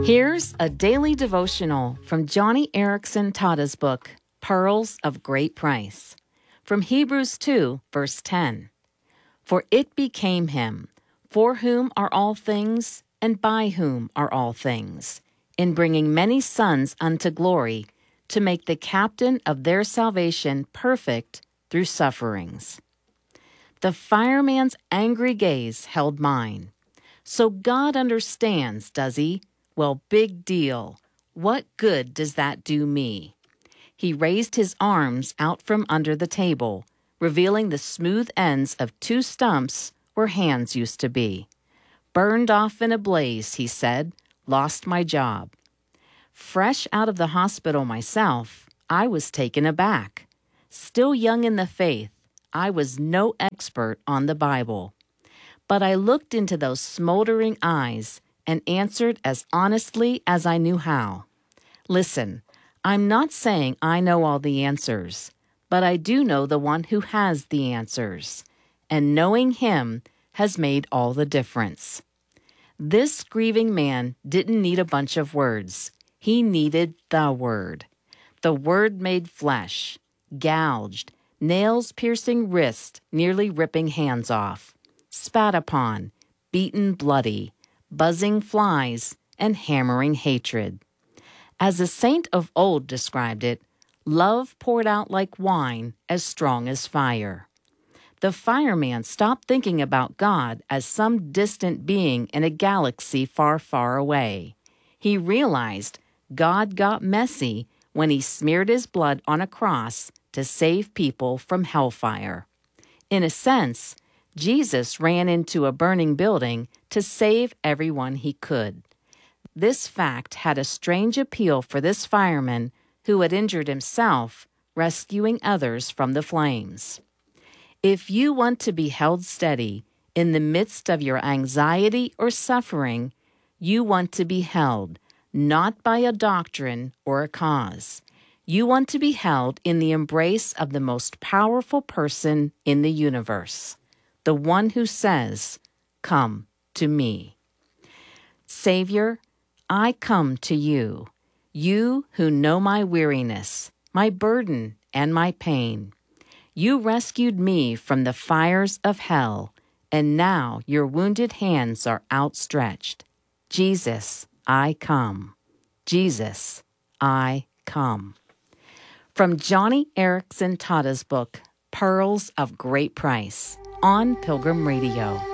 Here's a daily devotional from Joni Eareckson Tada's book, Pearls of Great Price, from Hebrews 2, verse 10. For it became him, for whom are all things, and by whom are all things, in bringing many sons unto glory, to make the captain of their salvation perfect through sufferings. The fireman's angry gaze held mine. So God understands, does he? Well, big deal. What good does that do me? He raised his arms out from under the table, revealing the smooth ends of two stumps where hands used to be. Burned off in a blaze, he said, lost my job. Fresh out of the hospital myself, I was taken aback. Still young in the faith, I was no expert on the Bible. But I looked into those smoldering eyes and answered as honestly as I knew how. Listen, I'm not saying I know all the answers, but I do know the one who has the answers, and knowing him has made all the difference. This grieving man didn't need a bunch of words. He needed the Word. The Word made flesh, gouged, nails-piercing wrist, nearly ripping hands off, spat upon, beaten bloody, buzzing flies, and hammering hatred. As a saint of old described it, love poured out like wine, as strong as fire. The fireman stopped thinking about God as some distant being in a galaxy far, far away. He realized God got messy when he smeared his blood on a cross to save people from hellfire. In a sense, Jesus ran into a burning building to save everyone he could. This fact had a strange appeal for this fireman who had injured himself, rescuing others from the flames. If you want to be held steady in the midst of your anxiety or suffering, you want to be held not by a doctrine or a cause. You want to be held in the embrace of the most powerful person in the universe, the one who says, "Come to me." Savior, I come to you, you who know my weariness, my burden, and my pain. You rescued me from the fires of hell, and now your wounded hands are outstretched. Jesus, I come. Jesus, I come. From Joni Eareckson Tada's book, Pearls of Great Price, on Pilgrim Radio.